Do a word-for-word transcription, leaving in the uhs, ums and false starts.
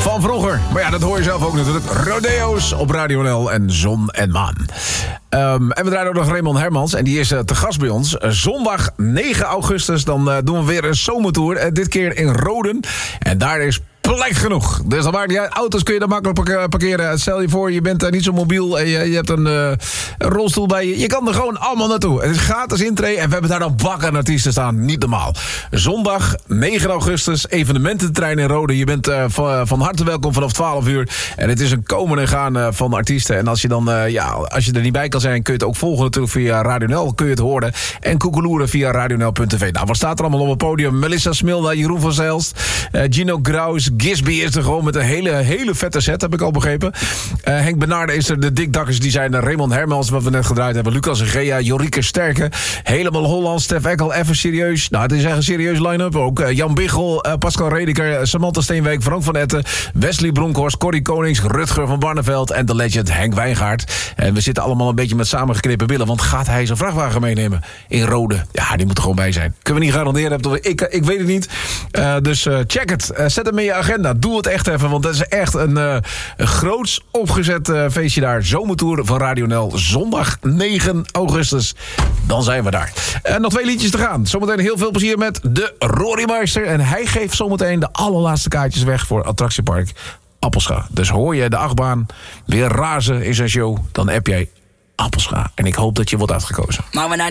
van vroeger. Maar ja, dat hoor je zelf ook natuurlijk. Rodeo's op Radio N L en Zon en Maan. Um, en we draaien ook nog Raymond Hermans. En die is uh, te gast bij ons. Uh, zondag negen augustus. Dan uh, doen we weer een zomertour. Uh, dit keer in Roden. En daar is plek genoeg. Dus dan maakt niet uit. Auto's kun je daar makkelijk parkeren. Stel je voor, je bent uh, niet zo mobiel en je, je hebt een, uh, een rolstoel bij je. Je kan er gewoon allemaal naartoe. Het is gratis intree en we hebben daar dan bakken artiesten staan. Niet normaal. Zondag negen augustus, evenemententrein in Rode. Je bent uh, van, van harte welkom vanaf twaalf uur. En het is een komen en gaan uh, van artiesten. En als je dan, uh, ja, als je er niet bij kan zijn, kun je het ook volgen natuurlijk via Radio N L. Kun je het horen. En koekeloeren via radio n l punt t v. Nou, wat staat er allemaal op het podium? Melissa Smilda, Jeroen van Zijlst, uh, Gino Graus, Gisby is er gewoon met een hele, hele vette set, heb ik al begrepen. Uh, Henk Benaarde is er, de Dikdakkers, die zijn er. Raymond Hermans, wat we net gedraaid hebben. Lucas en Gea, Jorike Sterke. Helemaal Holland, Stef Ekkel, even serieus. Nou, het is echt een serieus line-up ook. Uh, Jan Biggel, uh, Pascal Redeker, Samantha Steenwijk, Frank van Etten, Wesley Bronkhorst, Corrie Konings, Rutger van Barneveld en de legend Henk Wijngaard. En we zitten allemaal een beetje met samengeknippen billen, want gaat hij zijn vrachtwagen meenemen in Rode? Ja, die moet er gewoon bij zijn. Kunnen we niet garanderen. Ik, ik weet het niet. Uh, dus uh, check het. Uh, zet hem in je agenda. Doe het echt even, want dat is echt een, uh, een groots opgezet uh, feestje daar. Zomertour van Radio N L. Zondag negen augustus. Dan zijn we daar. En uh, nog twee liedjes te gaan. Zometeen heel veel plezier met de Rory Meister. En hij geeft zometeen de allerlaatste kaartjes weg voor attractiepark Appelscha. Dus hoor je de achtbaan weer razen in zijn show, dan app jij Appelscha. En ik hoop dat je wordt uitgekozen. Maar we naar